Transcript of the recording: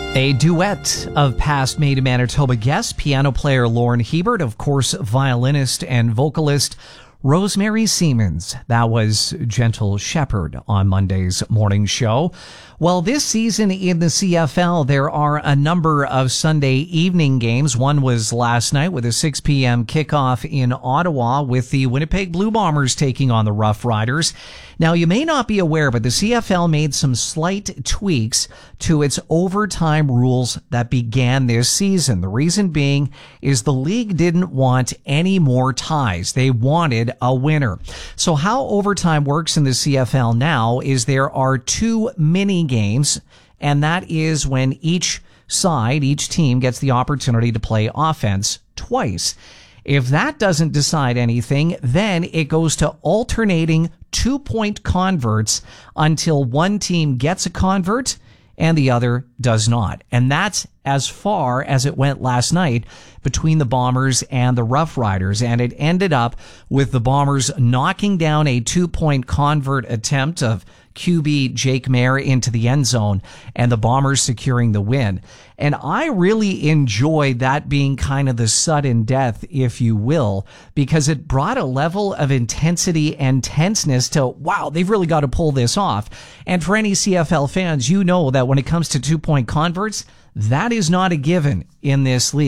A duet of past Made in Manitoba guests, piano player Lauren Hebert, of course, violinist and vocalist Rosemary Siemens. That was Gentle Shepherd on Monday's morning show. Well, this season in the CFL, there are a number of Sunday evening games. One was last night with a 6 p.m. kickoff in Ottawa with the Winnipeg Blue Bombers taking on the Rough Riders. Now, you may not be aware, but the CFL made some slight tweaks to its overtime rules that began this season. The reason being is the league didn't want any more ties. They wanted a winner. So how overtime works in the CFL now is there are two mini games, and that is when each team gets the opportunity to play offense twice. If that doesn't decide anything, then it goes to alternating 2-point converts until one team gets a convert and the other does not. And that's as far as it went last night between the Bombers and the Rough Riders. And it ended up with the Bombers knocking down a 2-point convert attempt of QB Jake Mayer into the end zone and the Bombers securing the win. And I really enjoyed that being kind of the sudden death, if you will, because it brought a level of intensity and tenseness to, wow, they've really got to pull this off. And for any CFL fans, you know that when it comes to 2-point converts, that is not a given in this league.